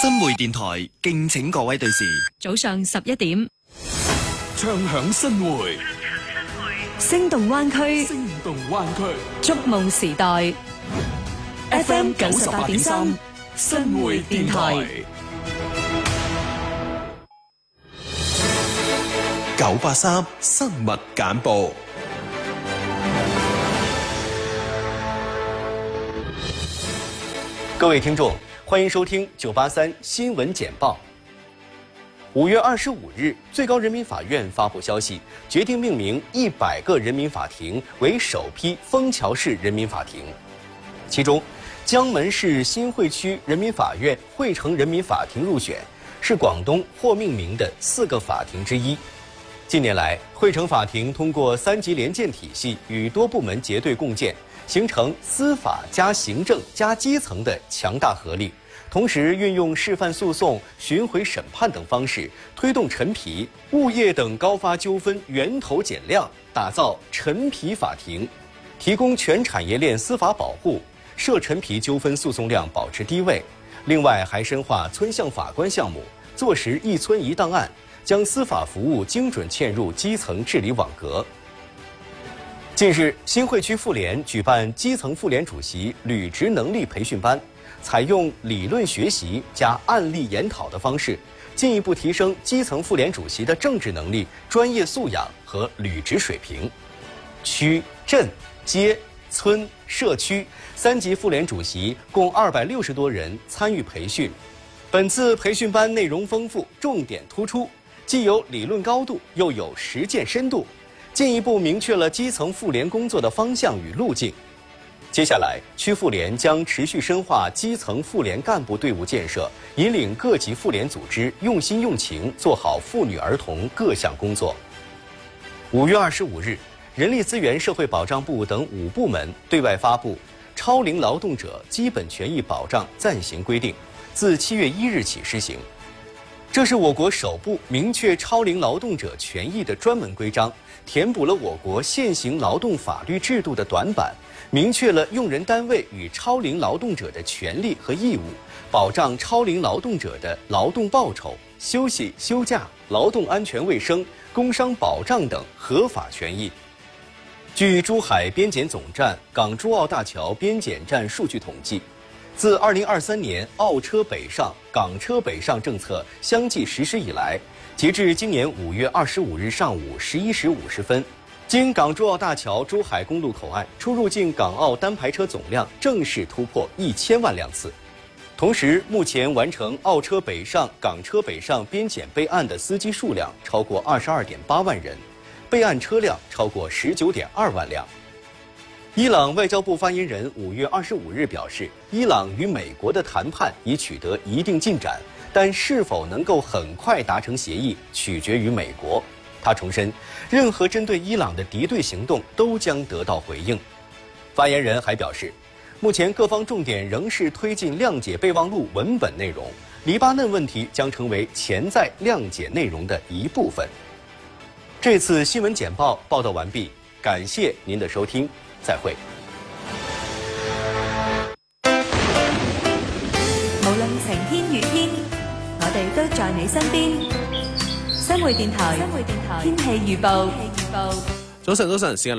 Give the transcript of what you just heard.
新匯電台敬請各位對視。 早上11點， 唱響新匯， 聲動灣區， 聲動灣區， 觸夢時代。FM 98.3，新匯電台。 983新聞簡報。 各位聽眾，歡迎收聽983新聞簡報。5月25日，最高人民法院發布消息，決定命名100個人民法庭為首批楓橋市人民法庭。其中，江門市新會區人民法院匯成人民法庭入選，是廣東獲命名的4個法庭之一。近年來，匯成法庭通過3級聯建體系與多部門結對共建，形成司法加行政加基層的強大合力。同時，運用示範訴訟、巡迴審判等方式，推動陳皮、物業等高發糾紛源頭減量，打造陳皮法庭，提供全產業鏈司法保護，涉陳皮糾紛訴訟量保持低位。另外，還深化村項法官項目，坐實一村一檔案，將司法服務精準嵌入基層治理網格。近日，新會區婦聯舉辦基層婦聯主席履職能力培訓班，採用理論學習加案例研討的方式，進一步提升基層婦聯主席的政治能力、專業素養和履職水平。區、鎮、街、村、社區3級婦聯主席共260多人參與培訓。本次培訓班內容豐富，重點突出，既有理論高度，又有實踐深度，進一步明確了基層婦聯工作的方向與路徑。接下來，區婦聯將持續深化基層婦聯幹部隊伍建設，引領各級婦聯組織用心用情做好婦女兒童各項工作。5月25日，人力資源社會保障部等5部門對外發布《超齡勞動者基本權益保障暫行規定》，自7月1日起施行。這是我國首部明確超齡勞動者權益的專門規章，填補了我國現行勞動法律制度的短板，明確了用人單位與超齡勞動者的權利和義務，保障超齡勞動者的勞動報酬、休息、休假、勞動安全衛生、工傷保障等合法權益。據珠海邊檢總站港珠澳大橋邊檢站數據統計，自2023年澳車北上、港車北上政策相繼實施以來，截至今年5月25日上午11時50分，經港珠澳大橋珠海公路口岸出入境港澳單排車總量正式突破1000萬輛次。同時，目前完成澳車北上、港車北上邊檢備案的司機數量超過22.8萬人，備案車輛超過19.2萬輛。伊朗外交部發言人5月25日表示，伊朗與美國的談判已取得一定進展，但是否能夠很快達成協議，取決於美國。他重申，任何針對伊朗的敵對行動都將得到回應。發言人還表示，目前各方重點仍是推進諒解備忘錄文本內容，黎巴嫩問題將成為潛在諒解內容的一部分。這次新聞簡報報道完畢，感謝您的收聽。再會。 無論晴天雨天，我哋都在你身邊。新匯電台天氣預報。 早晨，時間